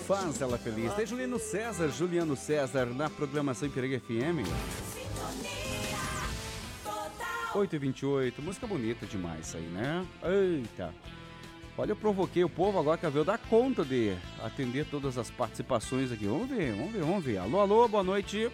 faz ela feliz. Tem Juliano César na programação Piranga FM. 8h28, música bonita demais isso aí, né? Eita! Olha, eu provoquei o povo agora que veio dar conta de atender todas as participações aqui. Vamos ver. Alô, boa noite.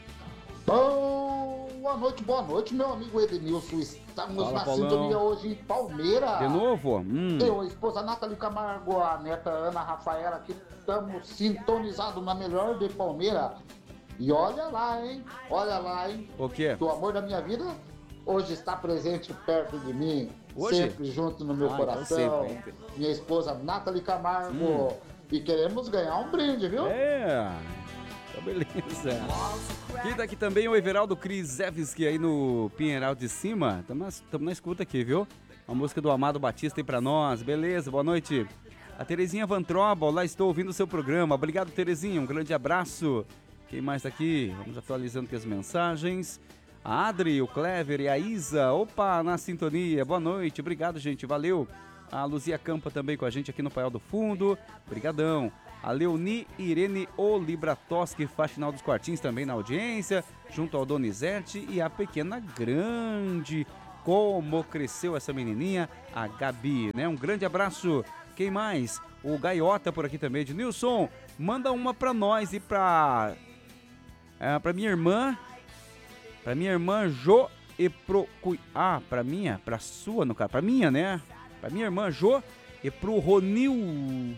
Boa noite, meu amigo Edenilson. Estamos Fala, na Paulão. sintonia hoje em Palmeira. De novo? Eu, a esposa Nathalie Camargo, a neta Ana Rafaela, que estamos sintonizados na melhor de Palmeira. E olha lá, hein? O quê? O amor da minha vida hoje está presente perto de mim. Hoje? Sempre junto no meu coração. Então sempre. Minha esposa Nathalie Camargo. E queremos ganhar um brinde, viu? Tá beleza. Quem tá aqui também é o Everaldo Krzyzewski aí no Pinheiral de Cima. Estamos na escuta aqui, viu? A música do Amado Batista aí pra nós. Beleza, boa noite. A Terezinha Van Trobel, lá estou ouvindo o seu programa. Obrigado, Terezinha, um grande abraço. Quem mais tá aqui? Vamos atualizando aqui as mensagens. A Adri, o Clever e a Isa. Opa, na sintonia. Boa noite, obrigado, gente, valeu. A Luzia Campa também com a gente aqui no Paiol do Fundo. Obrigadão. A Leoni Irene Olibratoski, Faxinal dos Quartinhos, também na audiência, junto ao Donizete e a pequena grande. Como cresceu essa menininha, a Gabi, né? Um grande abraço. Quem mais? O Gaiota por aqui também, de Nilson. Manda uma pra nós e pra minha irmã. Pra minha irmã Jo e pro... pra sua, no caso. Pra minha, né? Pra minha irmã Jo e pro Ronil...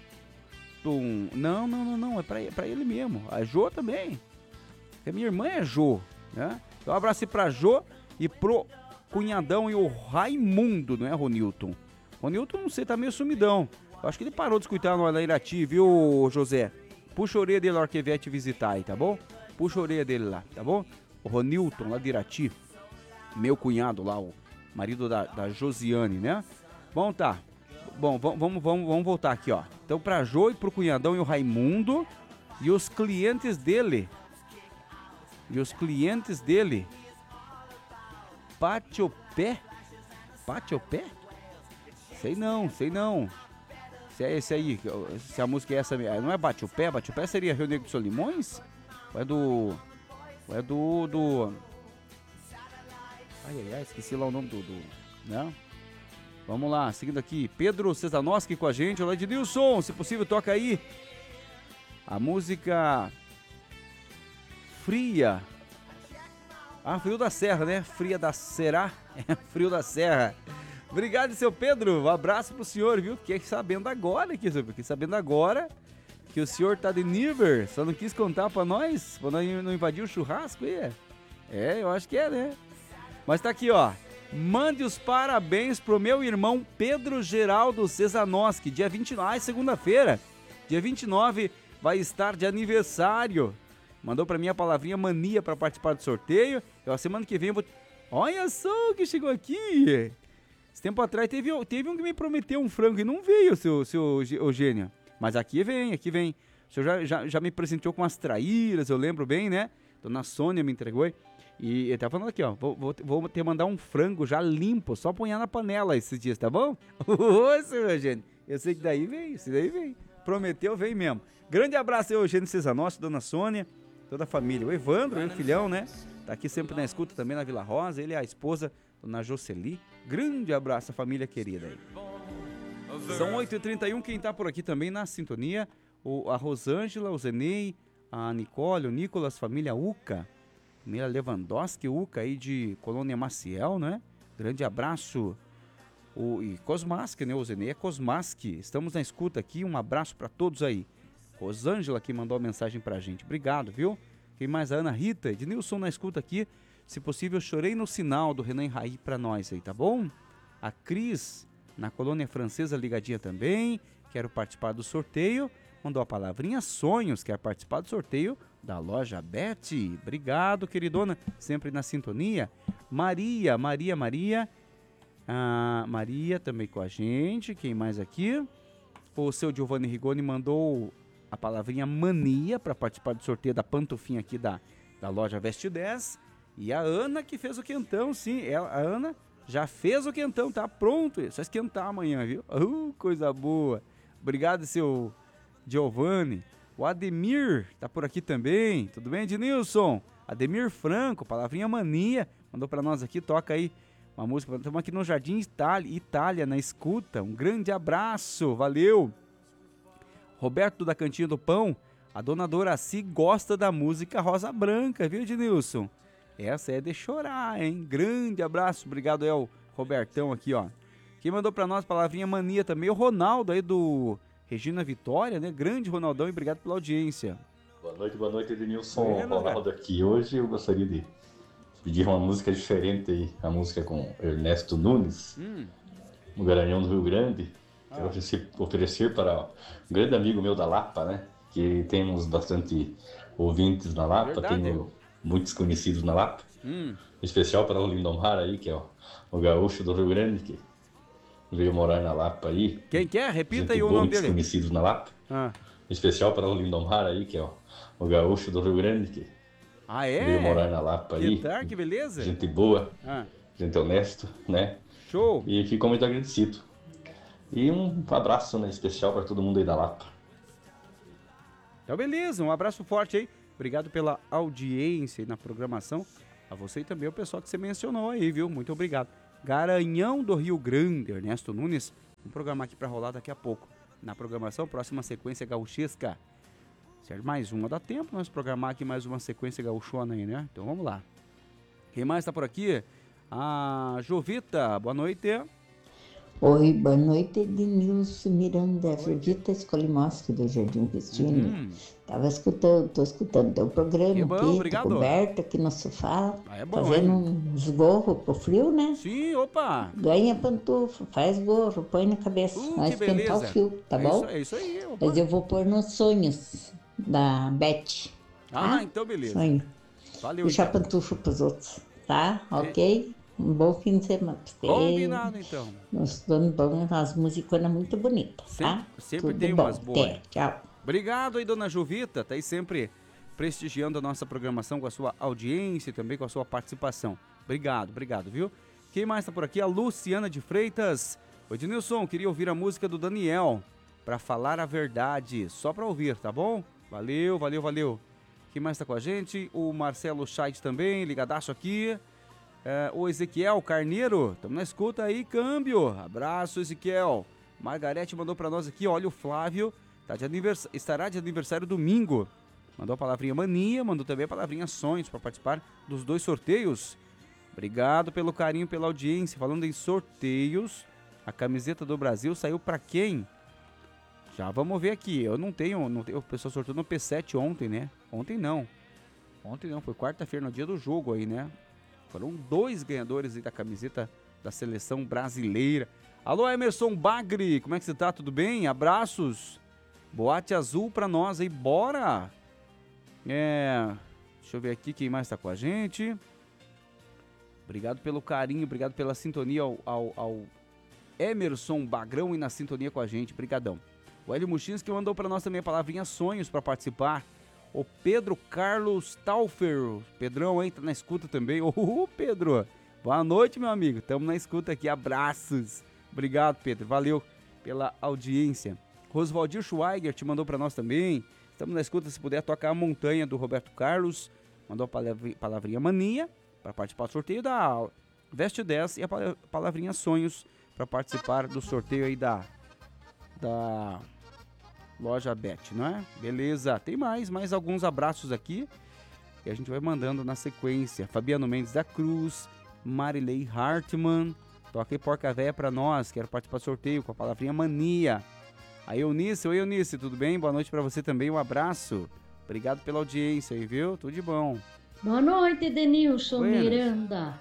Não, é pra ele mesmo. A Jo também. Porque a minha irmã é Jo, né? Então um abraço pra Jo e pro cunhadão e o Raimundo, não é, Ronilton? Ronilton, não sei, tá meio sumidão. Eu acho que ele parou de escutar nós lá em Irati, viu, José? Puxa a orelha dele na hora que vier te visitar aí, tá bom? Puxa a orelha dele lá, tá bom? O Ronilton, lá de Irati. Meu cunhado lá, o marido da Josiane, né? Bom, tá. Bom, vamos voltar aqui, ó. Então, pra Jô e pro cunhadão e o Raimundo e os clientes dele. Patiopé? Sei não. Se é esse aí, se a música é essa, não é Bate-o-Pé? Bate-o-Pé seria Rio Negro de Solimões? Ou é do... Ai, esqueci lá o nome do né? Vamos lá, seguindo aqui, Pedro Cesanoski com a gente, olá de Nilson, se possível toca aí a música Fria. Frio da Serra, né? Fria da Serra, Frio da Serra. Obrigado, seu Pedro, um abraço pro senhor, viu? Fiquei sabendo agora que o senhor tá de nível, só não quis contar pra nós não invadir o churrasco aí. Eu acho que é, né? Mas tá aqui, ó. Mande os parabéns pro meu irmão Pedro Geraldo Cesanoski, dia 29, segunda-feira, dia 29, vai estar de aniversário. Mandou pra mim a palavrinha mania pra participar do sorteio. A semana que vem eu vou... Olha só o que chegou aqui. Esse tempo atrás teve um que me prometeu um frango e não veio, seu Eugênio. Mas aqui vem. O senhor já me presenteou com as traíras, eu lembro bem, né? Dona Sônia me entregou. E ele tá falando aqui, ó, vou ter que mandar um frango já limpo, só apanhar na panela esses dias, tá bom? Ô, seu Eugênio, eu sei que daí vem. Prometeu, vem mesmo. Grande abraço aí, Eugênio Cesanossi, Dona Sônia, toda a família. O Evandro, meu filhão, né? Tá aqui sempre na escuta também na Vila Rosa, ele é a esposa, Dona Jocely. Grande abraço, a família querida aí. São 8h31, quem tá por aqui também na sintonia, a Rosângela, o Zenei, a Nicole, o Nicolas, família Uca. Mira Lewandowski, Uca aí de Colônia Maciel, né? Grande abraço. E Cosmasque, né? O Zenei é Cosmasque. Estamos na escuta aqui, um abraço para todos aí. Rosângela que mandou a mensagem pra gente. Obrigado, viu? Quem mais? A Ana Rita, Ednilson na escuta aqui. Se possível, chorei no sinal do Renan Raí pra nós aí, tá bom? A Cris, na Colônia Francesa, ligadinha também. Quero participar do sorteio. Mandou a palavrinha sonhos, quer participar do sorteio da loja Betty. Obrigado, queridona, sempre na sintonia. Maria também com a gente. Quem mais aqui? O seu Giovanni Rigoni mandou a palavrinha mania para participar do sorteio da pantufinha aqui da loja Veste 10. E a Ana que fez o quentão, sim. A Ana já fez o quentão, tá pronto. É só esquentar amanhã, viu? Coisa boa. Obrigado, seu Giovanni. O Ademir tá por aqui também. Tudo bem, Ednilson? Ademir Franco, palavrinha mania, mandou pra nós aqui, toca aí uma música. Estamos aqui no Jardim Itália, na escuta. Um grande abraço, valeu. Roberto da Cantinha do Pão, a dona Doraci gosta da música Rosa Branca, viu, Ednilson? Essa é de chorar, hein? Grande abraço, obrigado aí ao Robertão aqui, ó. Quem mandou pra nós palavrinha mania também, o Ronaldo aí do Regina Vitória, né? Grande Ronaldão e obrigado pela audiência. Boa noite, Ednilson. Ronaldo aqui. Hoje eu gostaria de pedir uma música diferente aí, a música com Ernesto Nunes, no Garanhão do Rio Grande. Quero oferecer para um grande amigo meu da Lapa, né? Que temos bastante ouvintes na Lapa, tenho muitos conhecidos na Lapa. Em especial para o Lindomar aí, que é o gaúcho do Rio Grande, que veio morar na Lapa aí. Quem quer? Repita aí o nome dele. Muitos conhecidos na Lapa. Em especial para o Lindomar aí, que é o gaúcho do Rio Grande, que veio morar na Lapa aí. Que beleza. Gente boa, gente honesto, né? Show. E ficou muito agradecido. E um abraço, né, especial para todo mundo aí da Lapa. Então beleza, um abraço forte aí. Obrigado pela audiência e na programação. A você e também o pessoal que você mencionou aí, viu? Muito obrigado. Garanhão do Rio Grande, Ernesto Nunes. Vamos programar aqui para rolar daqui a pouco. Na programação, próxima sequência gauchesca. Certo? Mais uma, dá tempo nós programar aqui mais uma sequência gauchona aí, né? Então vamos lá. Quem mais tá por aqui? A Jovita, boa noite. Oi, boa noite, Ednilson Miranda, Jovita Escolimoski do Jardim Cristina. Tô escutando teu programa aqui, obrigado. Coberto aqui no sofá, hein? fazendo uns gorros pro frio, né? Sim, opa! Ganha pantufa, faz gorro, põe na cabeça, vai esquentar o fio, tá bom? É isso aí, opa. Mas eu vou pôr nos sonhos da Beth. Tá? Então beleza. Sonho. Valeu. Deixar pantufa pros outros, tá? Ok? Um bom fim de semana pra você. Combinado, então. Nós estamos bom, umas musiconas muito bonitas, tá? Sempre Tudo tem bom. umas boas. Até, tchau. Obrigado aí, dona Jovita. Tá aí sempre prestigiando a nossa programação com a sua audiência e também com a sua participação. Obrigado, viu? Quem mais tá por aqui? A Luciana de Freitas. Oi, Ednilson, queria ouvir a música do Daniel, Pra Falar a Verdade. Só pra ouvir, tá bom? Valeu. Quem mais tá com a gente? O Marcelo Scheid também, ligadaço aqui. O Ezequiel Carneiro, estamos na escuta aí, câmbio. Abraço, Ezequiel. Margarete mandou para nós aqui, olha, o Flávio estará de aniversário domingo. Mandou a palavrinha mania, mandou também a palavrinha sonhos para participar dos 2 sorteios. Obrigado pelo carinho, pela audiência. Falando em sorteios, a camiseta do Brasil saiu para quem? Já vamos ver aqui. Eu não tenho, o pessoal sorteou no P7 ontem, né? Ontem não, foi quarta-feira, no dia do jogo aí, né? Foram 2 ganhadores aí da camiseta da seleção brasileira. Alô, Emerson Bagri, como é que você tá? Tudo bem? Abraços. Boate azul pra nós aí, bora! Deixa eu ver aqui quem mais tá com a gente. Obrigado pelo carinho, obrigado pela sintonia ao Emerson Bagrão e na sintonia com a gente, brigadão. O Hélio Muchinski mandou pra nós também a palavrinha sonhos pra participar. O Pedro Carlos Taufer, Pedrão aí, tá na escuta também. Pedro, boa noite, meu amigo, estamos na escuta aqui, abraços. Obrigado, Pedro, valeu pela audiência. Rosvaldir Schweiger te mandou para nós também. Estamos na escuta, se puder tocar a Montanha do Roberto Carlos. Mandou a palavrinha mania para participar do sorteio da Veste 10 e a palavrinha sonhos para participar do sorteio aí da Loja Bet, não é? Beleza, tem mais alguns abraços aqui e a gente vai mandando na sequência. Fabiano Mendes da Cruz, Marilei Hartmann, toca aí Porca Véia pra nós, quero participar do sorteio com a palavrinha mania. A Eunice, oi Eunice, tudo bem? Boa noite pra você também, um abraço. Obrigado pela audiência aí, viu? Tudo de bom. Boa noite, Denilson Miranda.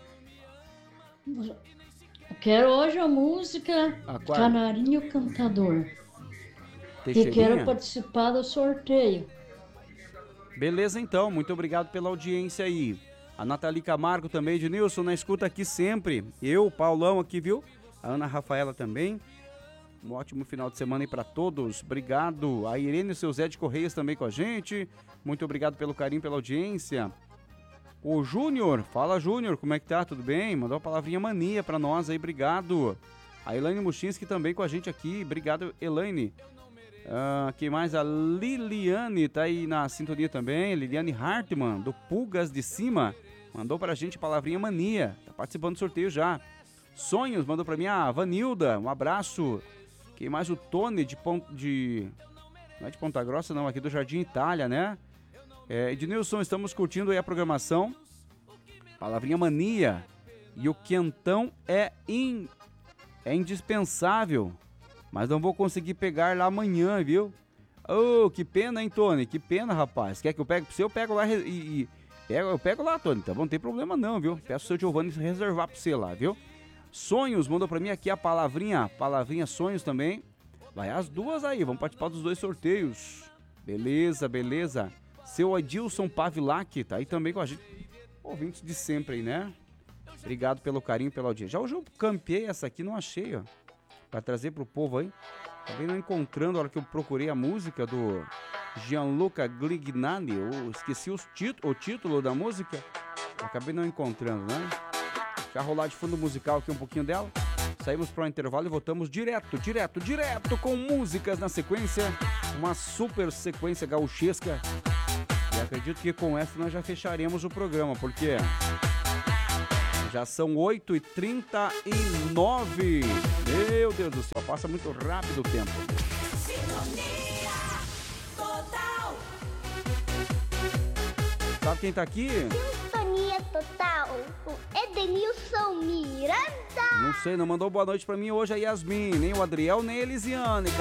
Eu quero hoje a música Canarinho Cantador. E quero participar do sorteio. Beleza, então. Muito obrigado pela audiência aí. A Nathalie Camargo também, Ednilson, na escuta aqui sempre. Eu, Paulão aqui, viu? A Ana Rafaela também. Um ótimo final de semana aí pra todos. Obrigado. A Irene e o seu Zé de Correias também com a gente. Muito obrigado pelo carinho, pela audiência. O Júnior, fala Júnior, como é que tá? Tudo bem? Mandou a palavrinha mania pra nós aí, obrigado. A Elaine Muchinski também com a gente aqui. Obrigado, Elaine. Quem mais? A Liliane tá aí na sintonia também. Liliane Hartmann, do Pulgas de Cima. Mandou pra gente palavrinha mania. Tá participando do sorteio já. Sonhos, mandou pra mim a Vanilda. Um abraço. Quem mais? O Tony não é de Ponta Grossa, não. Aqui do Jardim Itália, né? Ednilson, estamos curtindo aí a programação. Palavrinha mania. E o quentão é indispensável. Mas não vou conseguir pegar lá amanhã, viu? Oh, que pena, hein, Tony? Que pena, rapaz. Quer que eu pegue pra você? Eu pego lá eu pego lá, Tony. Tá bom? Não tem problema não, viu? Peço o seu Giovanni reservar pra você lá, viu? Sonhos, mandou pra mim aqui a palavrinha sonhos também. Vai as duas aí, vamos participar dos 2 sorteios. Beleza, beleza. Seu Adilson Pavilac, tá aí também com a gente. Ouvintes de sempre aí, né? Obrigado pelo carinho, pela audiência. Já hoje eu campeei essa aqui, não achei, ó. Pra trazer pro povo aí. Acabei não encontrando a hora que eu procurei a música do Gianluca Glignani. Eu esqueci o título da música. Acabei não encontrando, né? Já rolar de fundo musical aqui um pouquinho dela. Saímos para o intervalo e voltamos direto com músicas na sequência. Uma super sequência gauchesca. E acredito que com essa nós já fecharemos o programa, porque já são 8h39. Meu Deus do céu, passa muito rápido o tempo. Sintonia total. Sabe quem tá aqui? Sintonia total, o Edenilson Miranda. Não sei, não mandou boa noite pra mim hoje a Yasmin, nem o Adriel, nem a Elisiane, cara.